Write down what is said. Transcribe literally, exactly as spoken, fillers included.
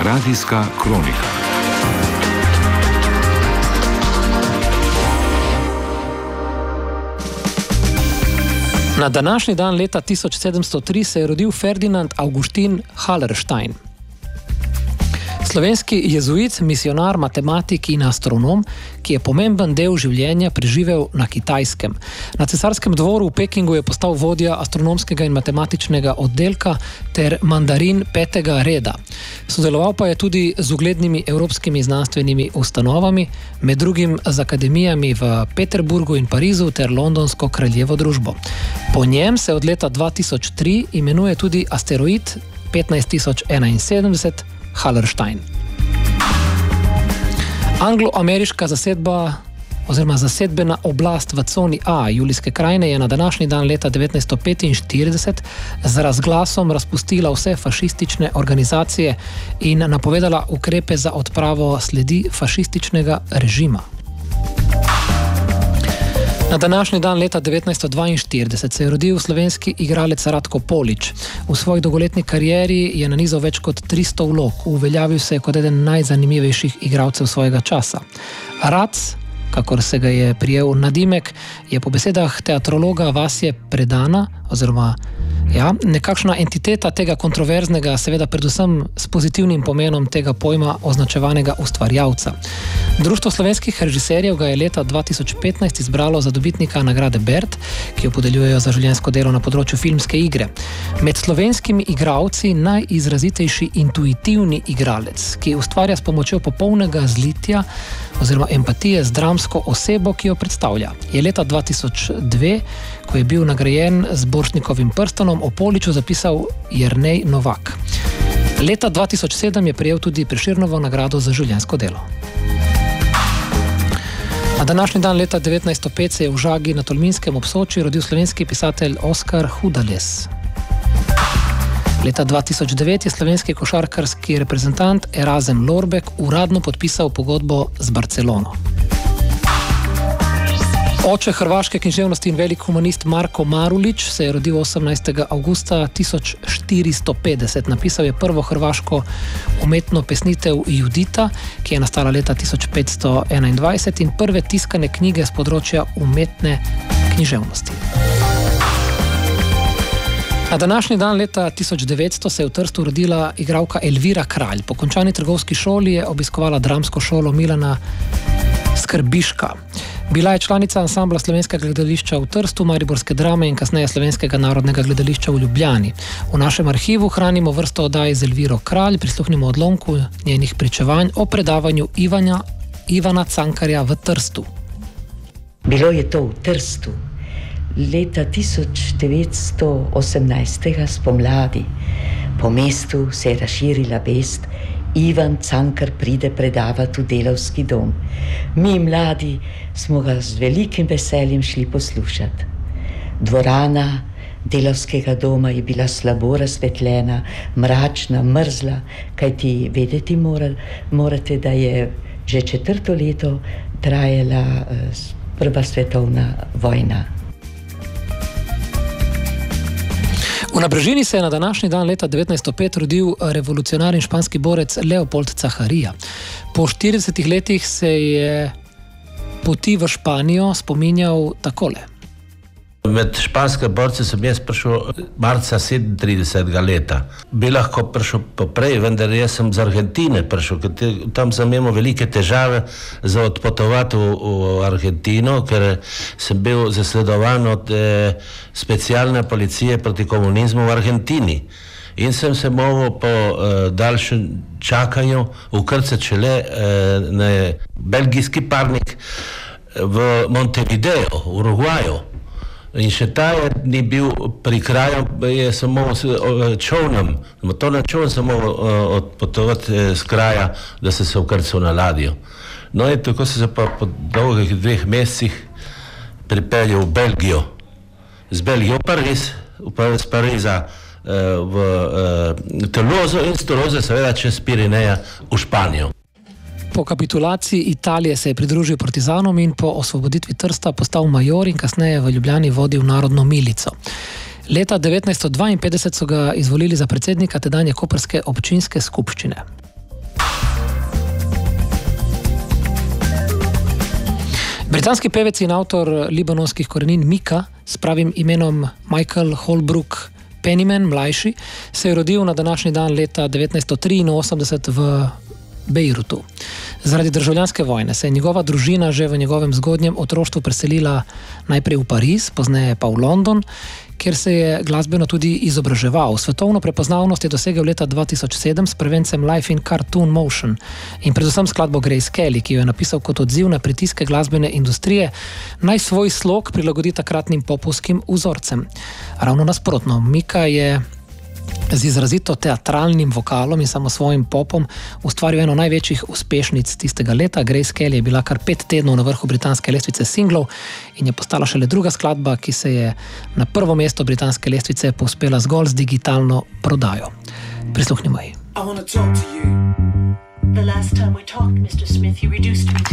Radijska kronika. Na današnji dan leta tisoč sedemsto tri se je rodil Ferdinand Augustin Hallerstein. Slovenski jezuit, misionar, matematik in astronom, ki je pomemben del življenja preživel na Kitajskem. Na cesarskem dvoru v Pekingu je postal vodja astronomskega in matematičnega oddelka ter mandarin petega reda. Sodeloval pa je tudi z uglednimi evropskimi znanstvenimi ustanovami, med drugim z akademijami v Peterburgu in Parizu ter londonsko kraljevo družbo. Po njem se od leta dva tisoč tri imenuje tudi asteroid petnajst tisoč enainsedemdeset Hallerstein. Anglo-ameriška zasedba oziroma zasedbena oblast v coni A Julijske krajine je na današnji dan leta devetnajststo petinštirideset z razglasom razpustila vse fašistične organizacije in napovedala ukrepe za odpravo sledi fašističnega režima. Na današnji dan leta devetnajststo dvainštirideset se je rodil slovenski igralec Ratko Polič. V svoji dolgoletni karieri je nanizal več kot tristo vlog, uveljavil se je kot eden najzanimivejših igralcev svojega časa. Rac, kakor se ga je prijel nadimek, je po besedah teatrologa Vasje Predana, oziroma ja, nekakšna entiteta tega kontroverznega, seveda predvsem s pozitivnim pomenom tega pojma označevanega ustvarjalca. Društvo slovenskih režiserjev ga je leta dva tisoč petnajst izbralo za dobitnika nagrade Bert, ki jo podeljujejo za življenjsko delo na področju filmske igre. Med slovenskimi igralci najizrazitejši intuitivni igralec, ki ustvarja s pomočjo popolnega zlitja oziroma empatije z dramsko osebo, ki jo predstavlja. Je leta dva tisoč dve, ko je bil nagrajen z Borštnikovim prstanom, o Poliču zapisal Jernej Novak. Leta dva tisoč sedem je prejel tudi Prešernovo nagrado za življenjsko delo. Na današnji dan leta devetnajststo pet se je v Žagi na Tolminskem ob Soči rodil slovenski pisatelj Oskar Hudales. Leta dva tisoč devet je slovenski košarkarski reprezentant Erazem Lorbek uradno podpisal pogodbo z Barcelono. Oče hrvaške književnosti in velik humanist Marko Marulić se je rodil osemnajstega avgusta tisoč štiristo petdeset. Napisal je prvo hrvaško umetno pesnitev Judita, ki je nastala leta tisoč petsto enaindvajset, in prve tiskane knjige z področja umetne književnosti. Na današnji dan leta tisoč devetsto se je v Trstu rodila igralka Elvira Kralj. Po končani trgovski šoli je obiskovala dramsko šolo Milana Skrbiška. Bila je članica ansambla Slovenskega gledališča v Trstu, Mariborske drame in kasneje Slovenskega narodnega gledališča v Ljubljani. V našem arhivu hranimo vrsto oddaj z Elviro Kralj, prisluhnimo odlomku njenih pričevanj o predavanju Ivanja, Ivana Cankarja v Trstu. Bilo je to v Trstu. Leta tisoč devetsto osemnajst spomladi. Po mestu se je razširila vest, Ivan Cankar pride predavati v delavski dom. Mi, mladi, smo ga z velikim veseljem šli poslušati. Dvorana delavskega doma je bila slabo razsvetljena, mračna, mrzla, kajti vedeti mora, morate, da je že četrto leto trajala uh, prva svetovna vojna. V Nabrežini se je na današnji dan leta devetnajststo pet rodil revolucionar in španski borec Leopold Zaharija. Po štiridesetih letih se je poti v Španijo spominjal takole. Med španske borce sem jaz prišel marca sedemintridesetega leta. Bi lahko prišel poprej, vendar jaz sem z Argentine prišel, ker tam sem imel velike težave za odpotovati v, v Argentino, ker sem bil zasledovan od eh, specialne policije proti komunizmu v Argentini. In sem se mogel po eh, daljšem čakanju ukrcati šele eh, na belgijski parnik v Montevideo, v Uruguaju. In še ta je ni bil pri kraju, je samo čovnem, motornem čovnem sem mogel odpotovati z kraja, da se se ukrcal na ladjo. No in tako se pa po dolgih dveh mesecih pripeljal v Belgijo. Z Belgijo v Pariz, z Pariza v Toulouse in z Toulouse seveda čez Pirineja v Španijo. Po kapitulaciji Italije se je pridružil partizanom in po osvoboditvi Trsta postal major in kasneje v Ljubljani vodil narodno milico. Leta devetnajststo dvainpetdeset so ga izvolili za predsednika tedanje koprske občinske skupščine. Britanski pevec in avtor libanonskih korenin Mika s pravim imenom Michael Holbrook Penniman, mlajši, se je rodil na današnji dan leta devetnajststo triinosemdeset v Bejrutu. Zaradi državljanske vojne se je njegova družina že v njegovem zgodnjem otroštvu preselila najprej v Pariz, pozneje pa v London, kjer se je glasbeno tudi izobraževal. Svetovno prepoznavnost je dosegel leta dva tisoč sedem s prvencem Life in Cartoon Motion in predvsem skladbo Grace Kelly, ki jo je napisal kot odziv na pritiske glasbene industrije, naj svoj slog prilagodi takratnim popovskim vzorcem. Ravno nasprotno, Mika je z izrazito teatralnim vokalom in samo svojim popom ustvaril eno največjih uspešnic tistega leta. Grace Kelly je bila kar pet tednov na vrhu britanske lestvice singlov in je postala šele druga skladba, ki se je na prvo mesto britanske lestvice povzpela zgolj z digitalno prodajo. Prisluhnimo ji. I want to talk to you. The last time we talked, mister Smith, you reduced me